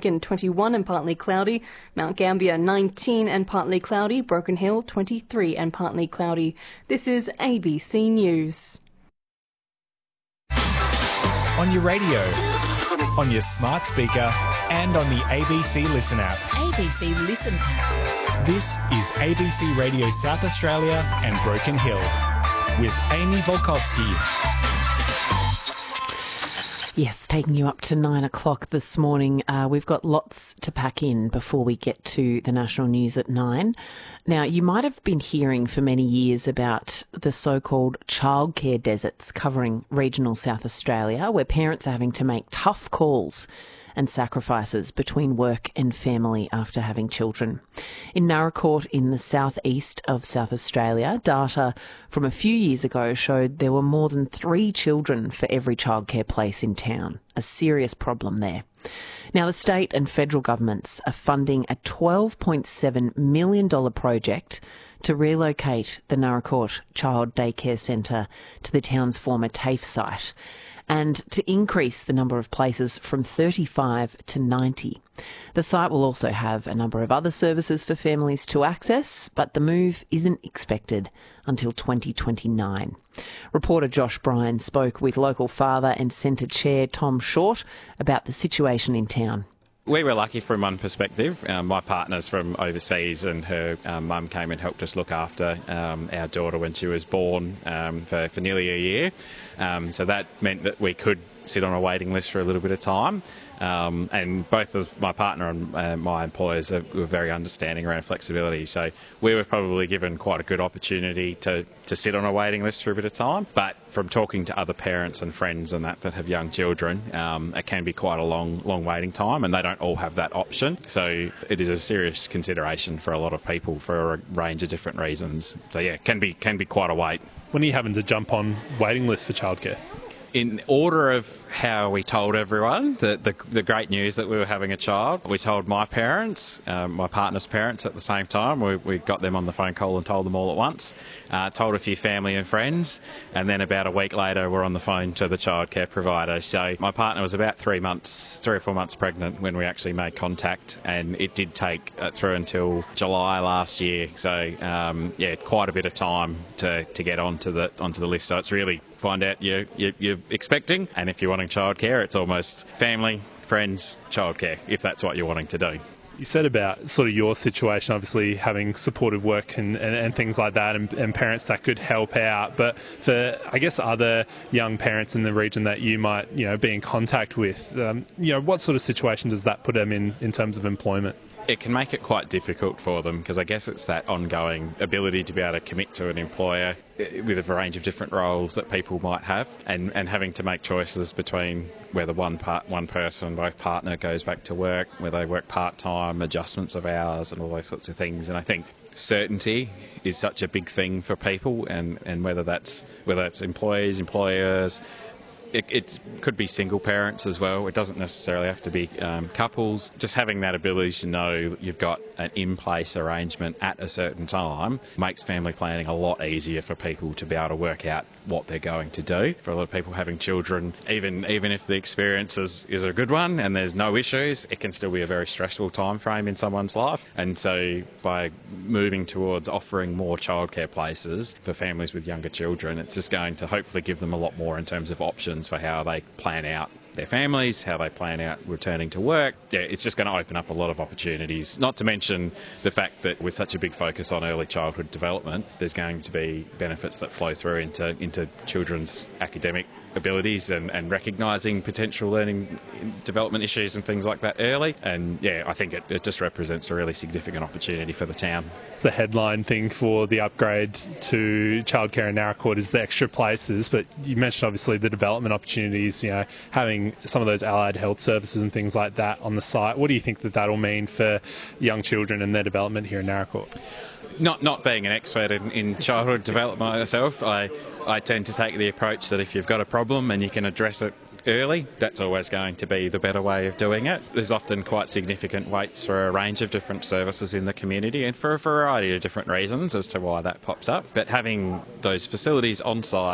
Lincoln 21 and partly cloudy, Mount Gambier 19 and partly cloudy, Broken Hill 23 and partly cloudy. This is ABC News. On your radio, on your smart speaker, and on the ABC Listen app. ABC Listen app. This is ABC Radio South Australia and Broken Hill with Amy Volkovsky. Yes, taking you up to 9 o'clock this morning. We've got lots to pack in before we get to the national news at 9. Now, you might have been hearing for many years about the so-called childcare deserts covering regional South Australia, where parents are having to make tough calls and sacrifices between work and family after having children. In Naracoorte in the southeast of South Australia, data from a few years ago showed there were more than 3 children for every childcare place in town. A serious problem there. Now, the state and federal governments are funding a $12.7 million project to relocate the Naracoorte Child Daycare Centre to the town's former TAFE site, and to increase the number of places from 35 to 90. The site will also have a number of other services for families to access, but the move isn't expected until 2029. Reporter Josh Bryan spoke with local father and centre chair Tom Short about the situation in town. We were lucky from one perspective. My partner's from overseas and her mum came and helped us look after our daughter when she was born for nearly a year. So that meant that we could sit on a waiting list for a little bit of time. And both of my partner and my employers were very understanding around flexibility. So we were probably given quite a good opportunity to sit on a waiting list for a bit of time. But from talking to other parents and friends and that have young children, it can be quite a long waiting time, and they don't all have that option. So it is a serious consideration for a lot of people for a range of different reasons. So yeah, it can be quite a wait. When are you having to jump on waiting lists for childcare? In order of how we told everyone the great news that we were having a child, we told my parents, my partner's parents at the same time. We got them on the phone call and told them all at once. Told a few family and friends, and then about a week later we're on the phone to the childcare provider. So my partner was about 3 or 4 months pregnant when we actually made contact, and it did take through until July last year. So yeah, quite a bit of time to get onto the list. So it's really find out you're expecting, and if you're wanting childcare, it's almost family, friends, childcare, if that's what you're wanting to do. You said about sort of your situation, obviously having supportive work and things like that, and parents that could help out. But for, I guess, other young parents in the region that you might, be in contact with, what sort of situation does that put them in terms of employment? It can make it quite difficult for them, because I guess it's that ongoing ability to be able to commit to an employer with a range of different roles that people might have, and having to make choices between whether both partner goes back to work, whether they work part-time, adjustments of hours and all those sorts of things. And I think certainty is such a big thing for people, and whether that's employees, employers. It could be single parents as well. It doesn't necessarily have to be couples. Just having that ability to know you've got an in-place arrangement at a certain time makes family planning a lot easier for people to be able to work out what they're going to do. For a lot of people having children, even if the experience is a good one and there's no issues, it can still be a very stressful time frame in someone's life. And so by moving towards offering more childcare places for families with younger children, it's just going to hopefully give them a lot more in terms of options for how they plan out their families, how they plan out returning to work. Yeah, it's just going to open up a lot of opportunities. Not to mention the fact that with such a big focus on early childhood development, there's going to be benefits that flow through into children's academic abilities and recognising potential learning development issues and things like that early. And yeah, I think it just represents a really significant opportunity for the town. The headline thing for the upgrade to childcare in Naracoorte is the extra places, but you mentioned obviously the development opportunities, having some of those allied health services and things like that on the site. What do you think that'll mean for young children and their development here in Naracoorte? Not being an expert in childhood development myself, I tend to take the approach that if you've got a problem and you can address it early, that's always going to be the better way of doing it. There's often quite significant waits for a range of different services in the community, and for a variety of different reasons as to why that pops up. But having those facilities on site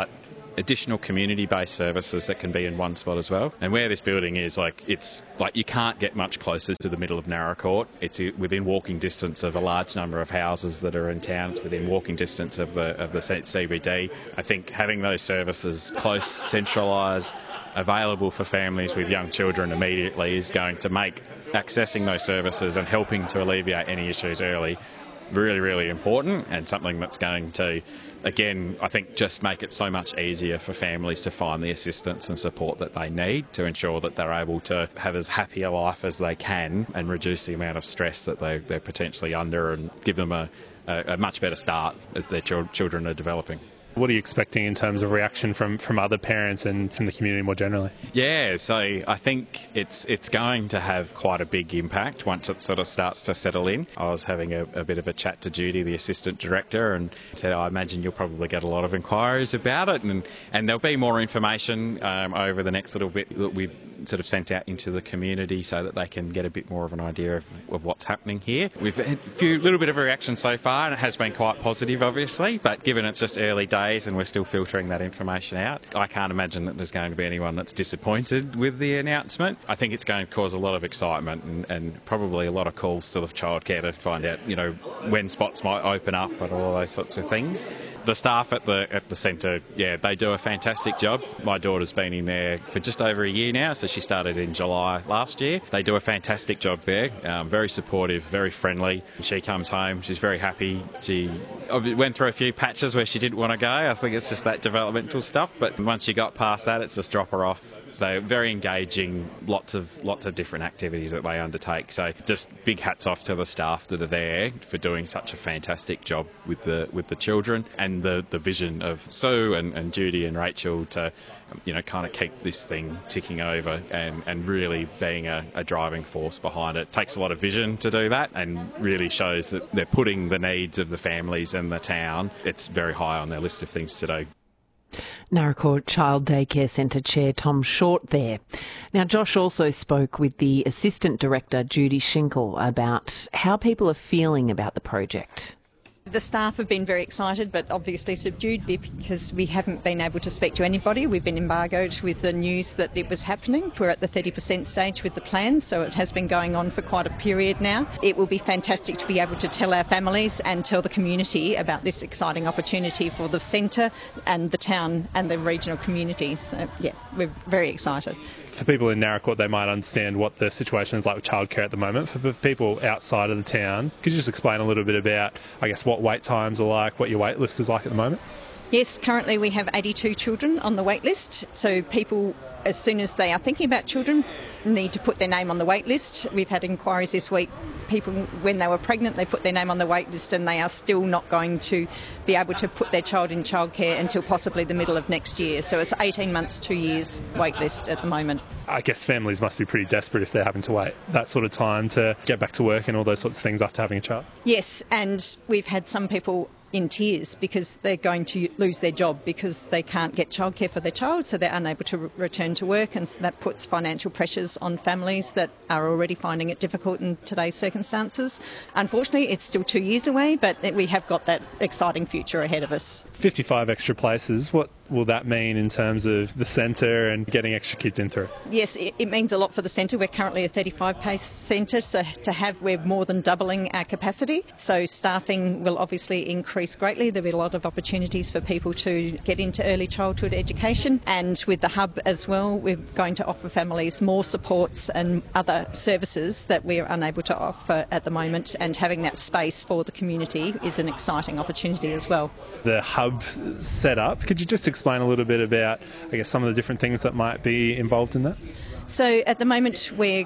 additional community-based services that can be in one spot as well. And where this building is, it's like you can't get much closer to the middle of Narra Court. It's within walking distance of a large number of houses that are in town. It's within walking distance of the CBD. I think having those services close, centralised, available for families with young children immediately is going to make accessing those services and helping to alleviate any issues early really, really important, and something that's going to, again, I think just make it so much easier for families to find the assistance and support that they need to ensure that they're able to have as happy a life as they can and reduce the amount of stress that they're potentially under, and give them a much better start as their children are developing. What are you expecting in terms of reaction from other parents and from the community more generally? Yeah, so I think it's going to have quite a big impact once it sort of starts to settle in. I was having a bit of a chat to Judy, the Assistant Director, and said, I imagine you'll probably get a lot of inquiries about it, and there'll be more information over the next little bit that we've sort of sent out into the community so that they can get a bit more of an idea of what's happening here. We've had a little bit of a reaction so far, and it has been quite positive, obviously, but given it's just early days and we're still filtering that information out, I can't imagine that there's going to be anyone that's disappointed with the announcement. I think it's going to cause a lot of excitement and probably a lot of calls to the childcare to find out, when spots might open up and all those sorts of things. The staff at the centre, they do a fantastic job. My daughter's been in there for just over a year now, so she started in July last year. They do a fantastic job there, very supportive, very friendly. She comes home, she's very happy. She went through a few patches where she didn't want to go. I think it's just that developmental stuff, but once she got past that, it's just drop her off. They're very engaging, lots of different activities that they undertake. So just big hats off to the staff that are there for doing such a fantastic job with the children, and the vision of Sue and Judy and Rachel to kind of keep this thing ticking over and really being a driving force behind it. It takes a lot of vision to do that, and really shows that they're putting the needs of the families and the town, it's very high on their list of things to do. Narra Court Child Daycare Centre Chair Tom Short there. Now, Josh also spoke with the Assistant Director, Judy Schinkel, about how people are feeling about the project. The staff have been very excited, but obviously subdued because we haven't been able to speak to anybody. We've been embargoed with the news that it was happening. We're at the 30% stage with the plans, so it has been going on for quite a period now. It will be fantastic to be able to tell our families and tell the community about this exciting opportunity for the centre and the town and the regional community. So, we're very excited. For people in Narra Court, they might understand what the situation is like with childcare at the moment. For people outside of the town, could you just explain a little bit about, I guess, what wait times are like, what your wait list is like at the moment? Yes, currently we have 82 children on the wait list. So people, as soon as they are thinking about children, need to put their name on the wait list. We've had inquiries this week. People, when they were pregnant, they put their name on the wait list, and they are still not going to be able to put their child in childcare until possibly the middle of next year. So it's 18 months, 2 years wait list at the moment. I guess families must be pretty desperate if they're having to wait that sort of time to get back to work and all those sorts of things after having a child. Yes, and we've had some people in tears because they're going to lose their job because they can't get childcare for their child, so they're unable to return to work, and so that puts financial pressures on families that are already finding it difficult in today's circumstances. Unfortunately, it's still 2 years away, but we have got that exciting future ahead of us. 55 extra places, what will that mean in terms of the centre and getting extra kids in through? Yes, it means a lot for the centre. We're currently a 35-place centre, so we're more than doubling our capacity. So staffing will obviously increase greatly. There'll be a lot of opportunities for people to get into early childhood education. And with the hub as well, we're going to offer families more supports and other services that we're unable to offer at the moment. And having that space for the community is an exciting opportunity as well. The hub set up, could you just explain a little bit about, I guess, some of the different things that might be involved in that? So at the moment we'll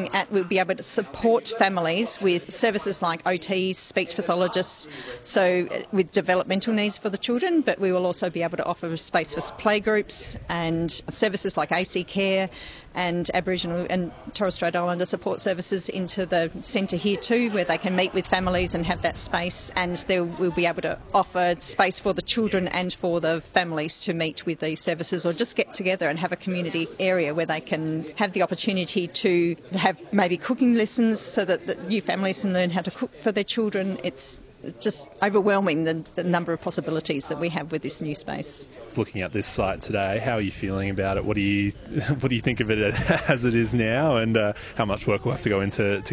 be able to support families with services like OTs, speech pathologists, so with developmental needs for the children, but we will also be able to offer space for playgroups and services like AC Care and Aboriginal and Torres Strait Islander support services into the centre here too, where they can meet with families and have that space, and we'll be able to offer space for the children and for the families to meet with these services, or just get together and have a community area where they can have the opportunity to have maybe cooking lessons so that the new families can learn how to cook for their children. It's it's just overwhelming the number of possibilities that we have with this new space. Looking at this site today, how are you feeling about it? What do you think of it as it is now, and how much work will have to go into